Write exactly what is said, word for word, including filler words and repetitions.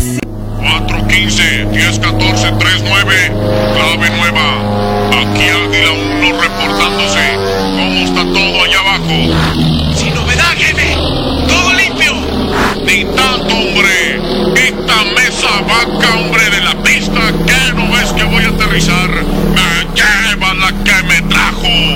cuatro quince, diez catorce, tres nueve, clave nueva. Aquí Águila uno reportándose. ¿Cómo está todo allá abajo?